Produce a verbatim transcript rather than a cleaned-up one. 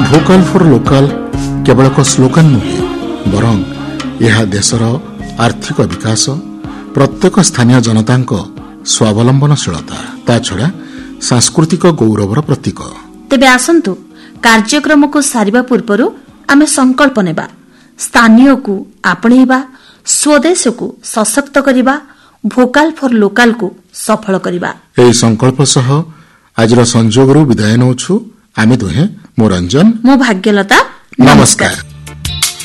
Vocal for local କେବଳ ଏକ slogan ନୁହେଁ, ବରଂ ଏହା ଦେଶର ଆର୍ଥିକ ବିକାଶ, ପ୍ରତ୍ୟେକ ସ୍ଥାନୀୟ ଜନତାଙ୍କ ସ୍ୱାବଲମ୍ବନଶୀଳତା, ତାଛଡ଼ା ସାଂସ୍କୃତିକ ଗୌରବର ପ୍ରତୀକ। ତେବେ ଆସନ୍ତୁ କାର୍ଯ୍ୟକ୍ରମକୁ ସାରିବା ପୂର୍ବରୁ ଆମେ ସଂକଳ୍ପ ନେବା, ସ୍ଥାନୀୟକୁ ଆପଣେଇବା, ସ୍ୱଦେଶକୁ ସଶକ୍ତ କରିବା, ଭୋକାଲ ଫର ଲୋକାଲକୁ ସଫଳ କରିବା। ଏହି ସଂକଳ୍ପ ସହ ଆଜିର ସଂଯୋଗରୁ ବିଦାୟ ନେଉଛୁ ଆମେ ଦୁହେଁ। ମୁଁ ରଞ୍ଜନ, ମୁଁ ଭାଗ୍ୟଲତା। ନମସ୍କାର।